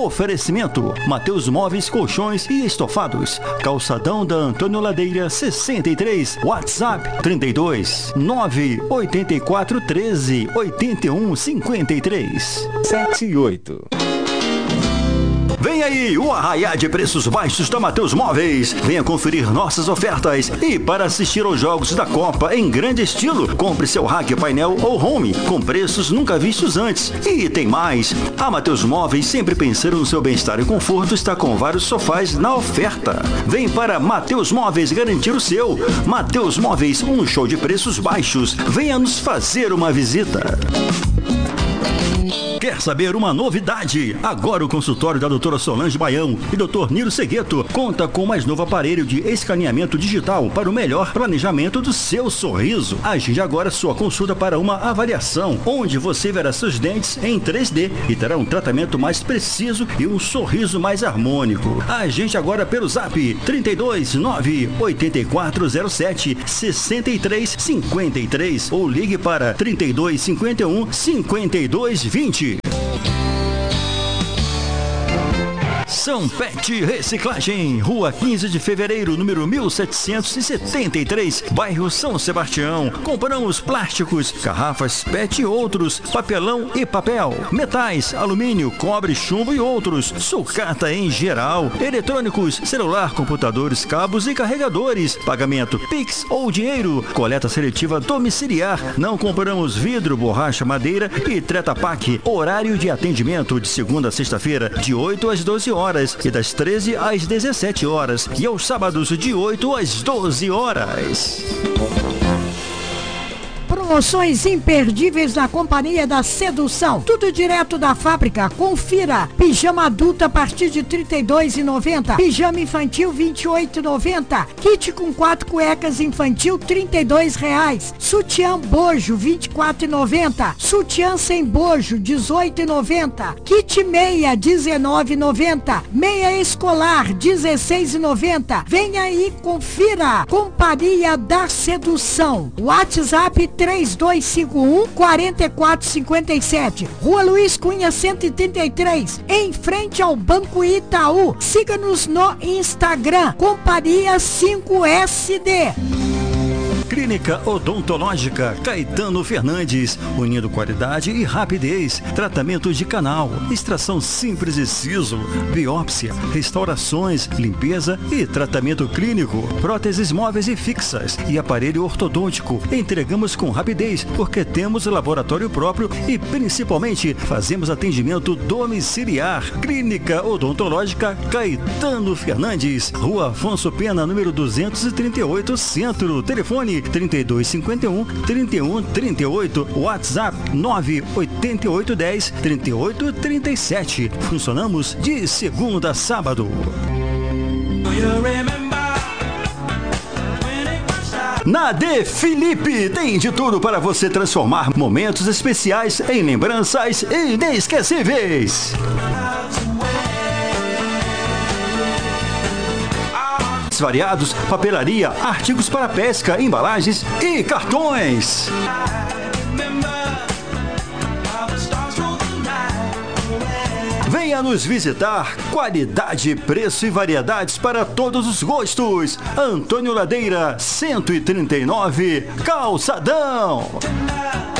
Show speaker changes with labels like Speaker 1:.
Speaker 1: Oferecimento: Mateus Móveis, Colchões e Estofados. Calçadão da Antônio Ladeira 63. WhatsApp 32 984 13 81 53 78. Vem aí o arraiá de preços baixos da Mateus Móveis. Venha conferir nossas ofertas. E para assistir aos jogos da Copa em grande estilo, compre seu rack, painel ou home com preços nunca vistos antes. E tem mais. A Mateus Móveis, sempre pensando no seu bem-estar e conforto, está com vários sofás na oferta. Vem para Mateus Móveis garantir o seu. Mateus Móveis, um show de preços baixos. Venha nos fazer uma visita. Quer saber uma novidade? Agora o consultório da doutora Solange Baião e doutor Nilo Segueto conta com o mais novo aparelho de escaneamento digital para o melhor planejamento do seu sorriso. Agende agora sua consulta para uma avaliação, onde você verá seus dentes em 3D e terá um tratamento mais preciso e um sorriso mais harmônico. Agende agora pelo Zap 32 98407 6353 ou ligue para 3251 5220. São Pet Reciclagem, Rua 15 de Fevereiro, número 1773, bairro São Sebastião. Compramos plásticos, garrafas PET e outros, papelão e papel, metais, alumínio, cobre, chumbo e outros, sucata em geral, eletrônicos, celular, computadores, cabos e carregadores, pagamento Pix ou dinheiro, coleta seletiva domiciliar. Não compramos vidro, borracha, madeira e Treta Pak. Horário de atendimento de segunda a sexta-feira, de 8 às 12 horas e das 13 às 17 horas e aos sábados de 8 às 12 horas.
Speaker 2: Promoções imperdíveis da Companhia da Sedução. Tudo direto da fábrica. Confira. Pijama adulto a partir de R$ 32,90. Pijama infantil R$ 28,90. Kit com 4 cuecas infantil R$ 32,00. Sutiã bojo R$ 24,90. Sutiã sem bojo R$ 18,90. Kit meia R$ 19,90. Meia escolar R$ 16,90. Venha aí, confira. Companhia da Sedução. WhatsApp 3251-4457. Rua Luiz Cunha 133, em frente ao Banco Itaú. Siga-nos no Instagram, Companhia 5SD.
Speaker 1: Clínica Odontológica Caetano Fernandes, unindo qualidade e rapidez. Tratamento de canal, extração simples e siso, biópsia, restaurações, limpeza e tratamento clínico, próteses móveis e fixas e aparelho ortodôntico. Entregamos com rapidez porque temos laboratório próprio e principalmente fazemos atendimento domiciliar. Clínica Odontológica Caetano Fernandes, Rua Afonso Pena, número 238, Centro. Telefone 3251-3138, WhatsApp 98810-3837. Funcionamos de segunda a sábado. Na De Felipe tem de tudo para você transformar momentos especiais em lembranças inesquecíveis. Variados, papelaria, artigos para pesca, embalagens e cartões. Venha nos visitar. Qualidade, preço e variedades para todos os gostos. Antônio Ladeira 139, Calçadão.